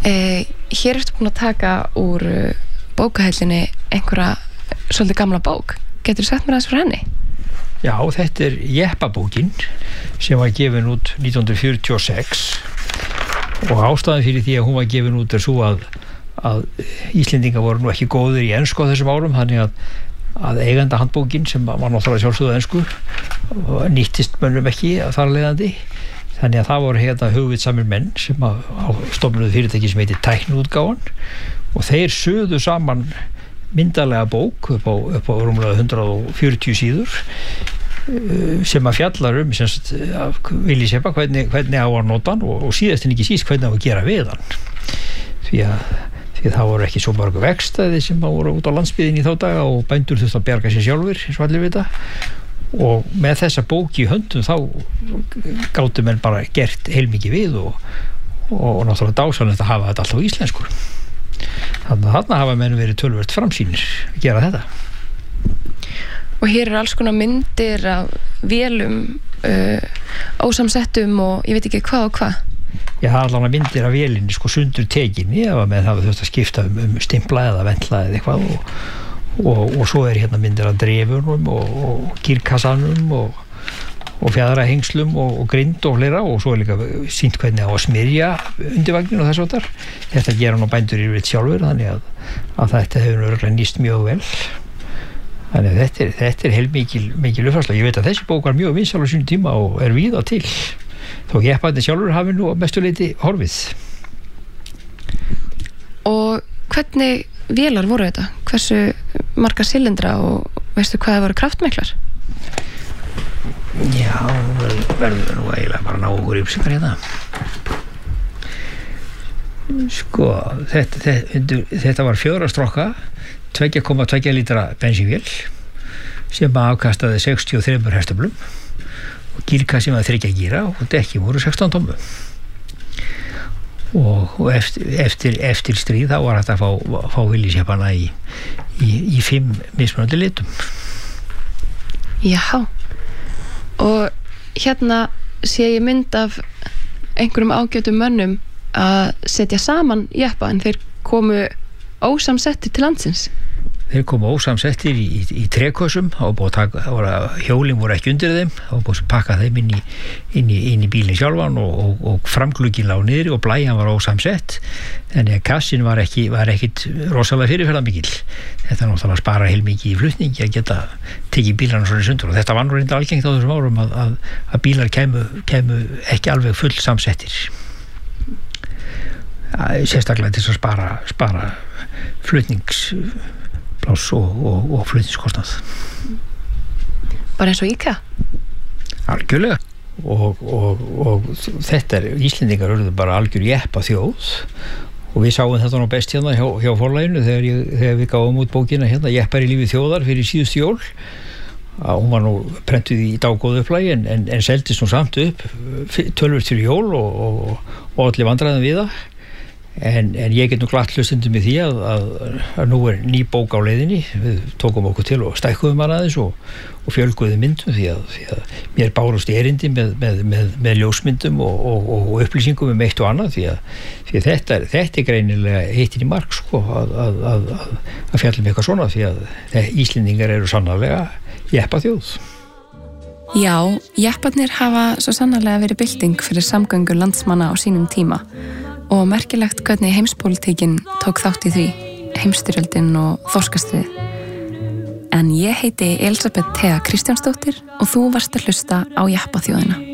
Hér ertu búin að taka úr bókahællinni einhverja svolítið gamla bók. Geturðu sagt mér aðeins frá henni? Já, þetta Jeppabókin sem var gefin út 1946 og ástæðan fyrir því að hún var gefin út svo að Íslendingar voru nú ekki góðir í ensku á þessum árum, þannig að eigendahandbókin sem var náttúrulega sjálfsögðu ensku nýttist mönnum ekki þar leiðandi, þannig að það voru hugvitsamir menn sem stofnuðu fyrirtæki sem heitir Tækniútgáfan og þeir sögðu saman myndarlega bók upp á rúmlega 140 síður sem að fjallar vilji sepa hvernig á að nota hann og síðast en ekki síst hvernig á að gera við hann því að það voru ekki svo mörg vegstæði sem voru út á landsbyggðinni í þá daga og bændur þurftu að bjarga sér sjálfur eins og allir vita og með þessa bók í höndum þá gátu menn bara gert heilmikið við og náttúrulega dásanlegt að hafa þetta alltaf á íslensku. Þannig að þarna hafa menn verið töluvert framsýnir að gera þetta. Og hér alls konar myndir af vélum, ósamsettum og ég veit ekki hvað og hvað. Já, það allavega myndir af vélinni sundur tekinni ef að menn hafa þurft að skipta stimpla eða ventla eða eitthvað og svo hérna myndir af drefunum og gírkassanum og fjaðrahengslum og grind og fleira og svo líka sýnt hvernig á að smyrja undirvagnin og þess áttar. Þetta gera nú bændur yfirleitt sjálfur þannig að þetta hefur örugglega nýst mjög vel. Þannig að þetta heilmikil uppfærsla. Ég veit að þessi bók var mjög vinsæl á sínum tíma og víða til. Þó jepparnir sjálfur hafi nú að mestu leyti horfið. Og hvernig vélar voru þetta? Hversu marga silindra og veistu hvað það voru kraftmiklar? Já, verður nú eiginlega bara ná okkur upplýsingar hérna. Sko, þetta var 4 strokka, 2,2 lítra bensínvél sem afkastaði 63 hestaflum og gírkassi var 3 gíra og dekki voru 16 tommu. Og eftir stríð þá var þetta að fá villisjeppana í 5 mismunandi litum. Já. Og hérna sé ég mynd af einhverjum ágætum mönnum að setja saman jeppa en þeir komu ósamsettir til landsins. Þeir komu ósamsettir í trékössum og hjólin voru ekki undir þeim og búið að pakka þeim inn í bílinn sjálfan og framglugin lá niðri og blæjan var ósamsett þannig að kassin var ekkit rosalega fyrirferðarmikill. Þetta náttúrulega spara heilmikið í flutningi að geta tekið bílarna svona sundur og þetta var nú reyndar algengt á þessum árum að bílar kæmu ekki alveg full samsettir. Sérstaklega til að spara flutningspláss og flutningskostnað. Bara eins og IKEA? Algjörlega. Og þetta Íslendingar urðu bara algjör jeppa þjóð og við sáum þetta nú best hérna hjá forlaginu þegar við gáum út bókina hérna Jeppar í lífi þjóðar fyrir síðustu jól. Hún var nú prentuð í dágóðu upplægi en seldist nú samt upp tölvört fyrir jól og allir vandræðum við það. En ég get nú glatt hlustundum í því að nú ný bók á leiðinni. Við tókum okkur til og stækkuðum hana aðeins og fjölguðum myndum því að mér bárust erindi með ljósmyndum og upplýsingum eitt og annað því að þetta greinilega hittir í mark að fjalla eitthvað svona því að Íslendingar eru sannarlega jeppaþjóð. Já, jepparnir hafa svo sannarlega verið bylting fyrir samgöngur landsmanna á sínum tíma og merkilegt hvernig heimspólitíkin tók þátt í því, heimsstyrjöldin og þorskastríð. En ég heiti Elísabet Thea Kristjánsdóttir og þú varst að hlusta á Jeppaþjóðina.